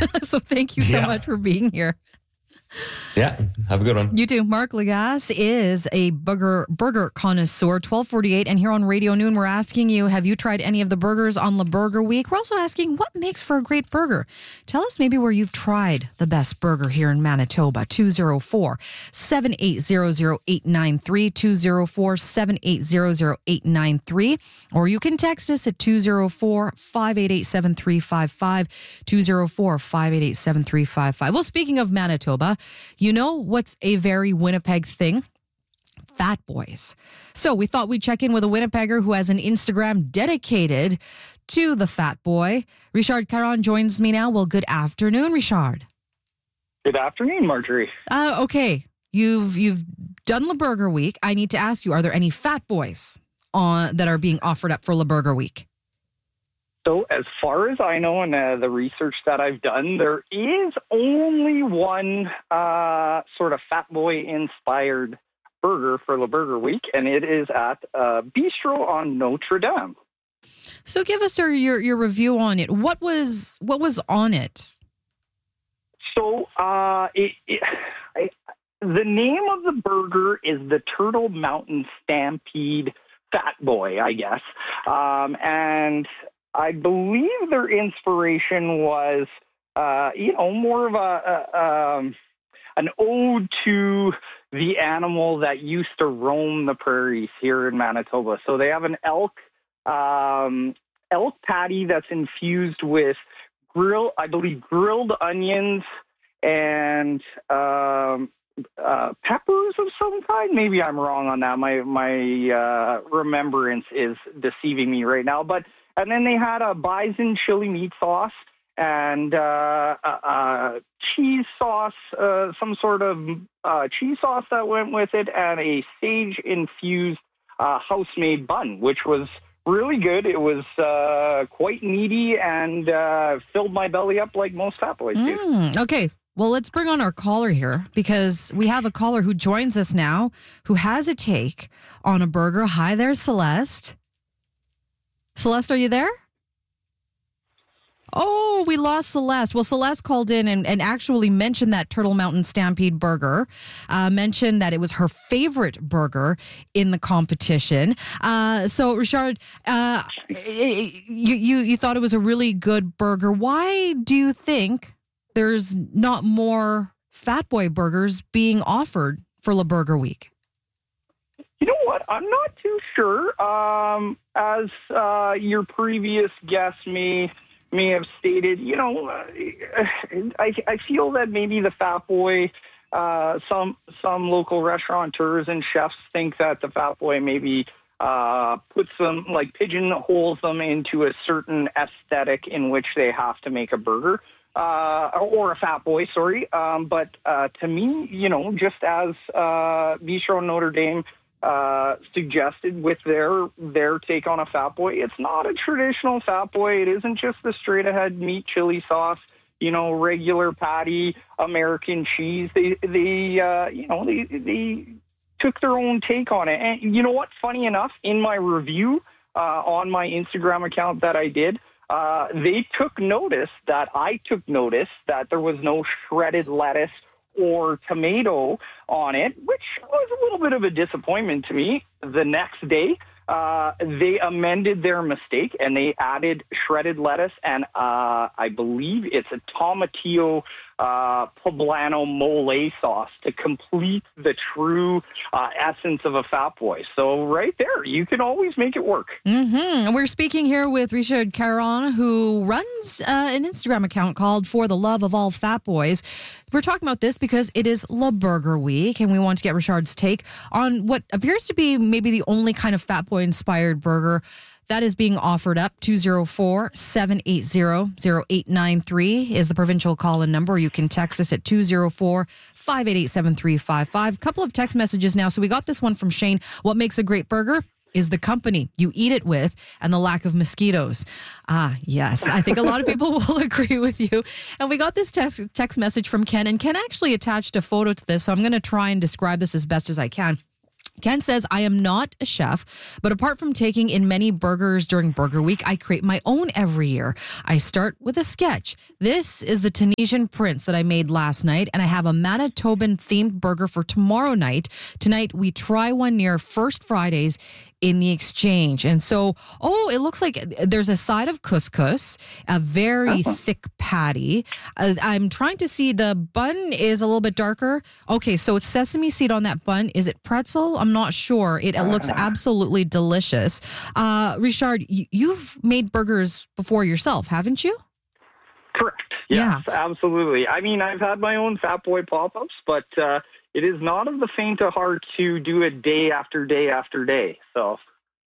So thank you so much for being here. Yeah, have a good one. You too. Mark Lagasse is a burger connoisseur, 1248. And here on Radio Noon, we're asking you, have you tried any of the burgers on Le Burger Week? We're also asking, what makes for a great burger? Tell us maybe where you've tried the best burger here in Manitoba. 204-780-0893, 204-780-0893. Or you can text us at 204-588-7355, 204-588-7355. Well, speaking of Manitoba, you know what's a very Winnipeg thing? Fat Boys. So we thought we'd check in with a Winnipegger who has an Instagram dedicated to the Fat Boy. Richard Caron joins me now. Well, good afternoon, Richard. Good afternoon, Marjorie. Okay, you've done Le Burger Week. I need to ask you, are there any Fat Boys that are being offered up for Le Burger Week? So as far as I know, and the research that I've done, there is only one sort of Fat Boy-inspired burger for Le Burger Week, and it is at Bistro on Notre Dame. So give us your review on it. What was on it? So the name of the burger is the Turtle Mountain Stampede Fat Boy, I guess, and I believe their inspiration was, more of an ode to the animal that used to roam the prairies here in Manitoba. So they have an elk patty that's infused with grilled onions and peppers of some kind. Maybe I'm wrong on that. My remembrance is deceiving me right now, and then they had a bison chili meat sauce and cheese sauce, some sort of cheese sauce that went with it, and a sage-infused house-made bun, which was really good. It was quite meaty and filled my belly up like most Fat Boys do. Okay. Well, let's bring on our caller here because we have a caller who joins us now who has a take on a burger. Hi there, Celeste. Celeste, are you there? Oh, we lost Celeste. Well, Celeste called in and actually mentioned that Turtle Mountain Stampede burger, mentioned that it was her favorite burger in the competition. So, Richard, you thought it was a really good burger. Why do you think there's not more Fat Boy burgers being offered for Le Burger Week? You know what? I'm not too sure. As your previous guest may have stated, I feel that maybe the Fat Boy, some local restaurateurs and chefs think that the Fat Boy maybe puts them, like pigeonholes them into a certain aesthetic in which they have to make a burger. Or a Fat Boy, sorry. But to me, just as Bistro Notre Dame suggested with their take on a Fat Boy, it's not a traditional Fat Boy. It isn't just the straight ahead meat chili sauce, regular patty, American cheese. They took their own take on it. And you know what? Funny enough, in my review on my Instagram account that I did, they took notice that there was no shredded lettuce or tomato on it, which was a little bit of a disappointment to me. The next day, they amended their mistake and they added shredded lettuce and I believe it's a tomatillo poblano mole sauce to complete the true essence of a Fat Boy. So right there, you can always make it work. Mm-hmm. We're speaking here with Richard Caron, who runs an Instagram account called For the Love of All Fat Boys. We're talking about this because it is Le Burger Week, and we want to get Richard's take on what appears to be maybe the only kind of Fat Boy-inspired burger that is being offered up. 204-780-0893 is the provincial call-in number. You can text us at 204-588-7355. A couple of text messages now. So we got this one from Shane. What makes a great burger is the company you eat it with and the lack of mosquitoes. Yes, I think a lot of people will agree with you. And we got this text message from Ken, and Ken actually attached a photo to this, so I'm going to try and describe this as best as I can. Ken says, I am not a chef, but apart from taking in many burgers during Burger Week, I create my own every year. I start with a sketch. This is the Tunisian Prince that I made last night, and I have a Manitoban-themed burger for tomorrow night. Tonight, we try one near First Fridays in the Exchange. And so, it looks like there's a side of couscous, a very thick patty. I'm trying to see, the bun is a little bit darker. Okay, so it's sesame seed on that bun. Is it pretzel? I'm not sure. It looks absolutely delicious. Richard, you've made burgers before yourself, haven't you? Correct. Yes, absolutely. I mean, I've had my own Fat Boy pop-ups, but it is not of the faint of heart to do it day after day after day. So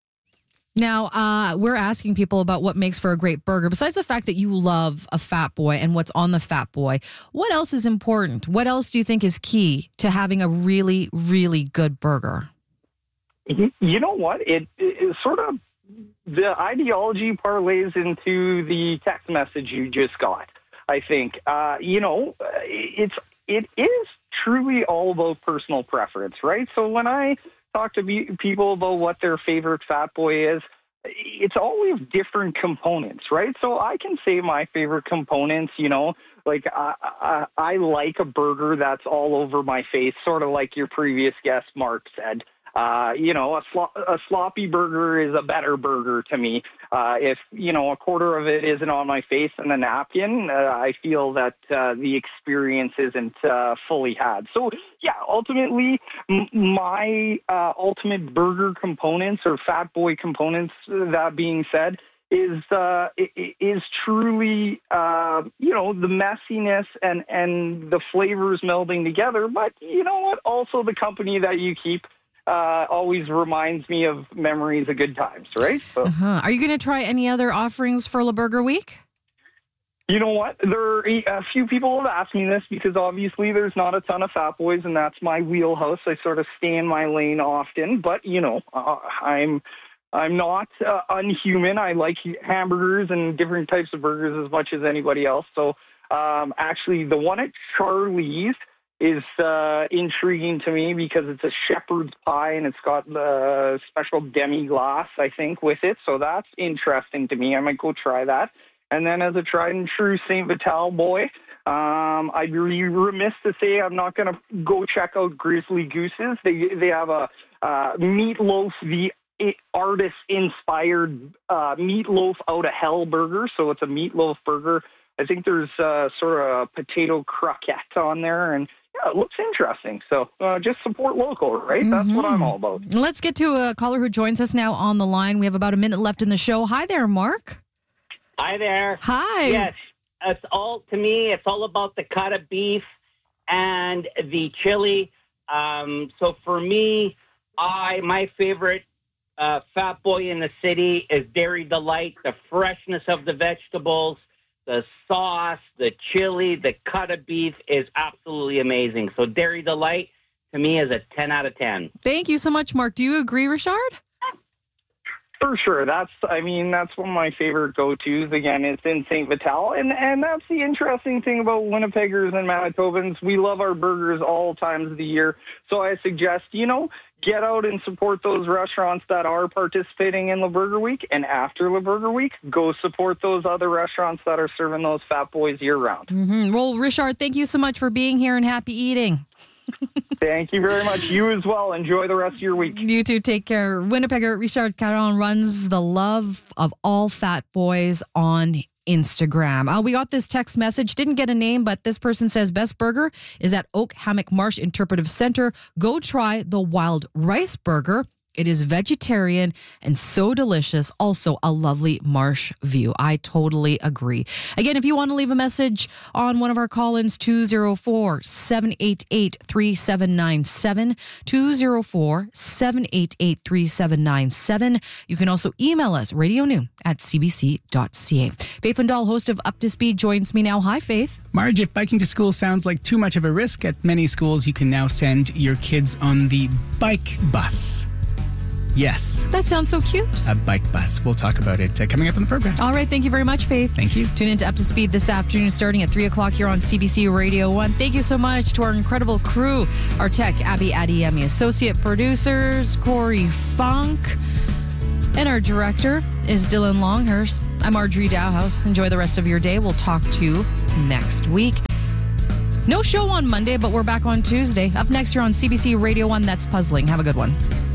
now we're asking people about what makes for a great burger. Besides the fact that you love a Fat Boy and what's on the Fat Boy, what else is important? What else do you think is key to having a really, really good burger? You know what? It sort of, the ideology parlays into the text message you just got, I think. It is truly all about personal preference, right? So when I talk to people about what their favorite Fat Boy is, it's always different components, right? So I can say my favorite components, like I like a burger that's all over my face, sort of like your previous guest, Mark, said. A sloppy burger is a better burger to me. If, a quarter of it isn't on my face and a napkin, I feel that the experience isn't fully had. So, ultimately, my ultimate burger components or Fat Boy components, that being said, is truly, the messiness and the flavors melding together. But you know what? Also the company that you keep always reminds me of memories of good times, right? So, Are you going to try any other offerings for La Burger Week? You know what? A few people have asked me this because obviously there's not a ton of Fat Boys, and that's my wheelhouse. I sort of stay in my lane often, but I'm not unhuman. I like hamburgers and different types of burgers as much as anybody else. So actually, the one at Charlie's is intriguing to me because it's a shepherd's pie and it's got the special demi-glace, I think, with it. So that's interesting to me. I might go try that. And then as a tried and true St. Vital boy, I'd be remiss to say I'm not going to go check out Grizzly Goose's. They have a meatloaf, the artist-inspired meatloaf out of hell burger. So it's a meatloaf burger. I think there's sort of a potato croquette on there, and it looks interesting. So just support local, right? That's what I'm all about. Let's get to a caller who joins us now on the line. We have about a minute left in the show. Hi there, Mark. Hi there. Hi. Yes, it's all about the cut of beef and the chili. So for me, my favorite Fat Boy in the city is Dairy Delight. The freshness of the vegetables, the sauce, the chili, the cut of beef is absolutely amazing. So Dairy Delight, to me, is a 10 out of 10. Thank you so much, Mark. Do you agree, Richard? For sure. That's one of my favorite go-tos. Again, it's in St. Vital. And that's the interesting thing about Winnipeggers and Manitobans. We love our burgers all times of the year. So I suggest, get out and support those restaurants that are participating in La Burger Week. And after La Burger Week, go support those other restaurants that are serving those Fat Boys year-round. Well, Richard, thank you so much for being here and happy eating. Thank you very much. You as well. Enjoy the rest of your week. You too. Take care. Winnipegger Richard Caron runs the Love of All Fat Boys on Instagram. We got this text message. Didn't get a name, but this person says best burger is at Oak Hammock Marsh Interpretive Center. Go try the Wild Rice Burger. It is vegetarian and so delicious. Also a lovely marsh view. I totally agree. Again, if you want to leave a message on one of our call-ins, 204-788-3797, 204-788-3797. You can also email us, radionoon@cbc.ca. Faith Wendell, host of Up to Speed, joins me now. Hi, Faith. Marge, if biking to school sounds like too much of a risk, at many schools you can now send your kids on the bike bus. Yes. That sounds so cute. A bike bus. We'll talk about it coming up in the program. All right. Thank you very much, Faith. Thank you. Tune in to Up to Speed this afternoon starting at 3 o'clock here on CBC Radio 1. Thank you so much to our incredible crew, our tech, Abby Adiemi, associate producers, Corey Funk, and our director is Dylan Longhurst. I'm Marjorie Dowhouse. Enjoy the rest of your day. We'll talk to you next week. No show on Monday, but we're back on Tuesday. Up next, you're on CBC Radio 1. That's Puzzling. Have a good one.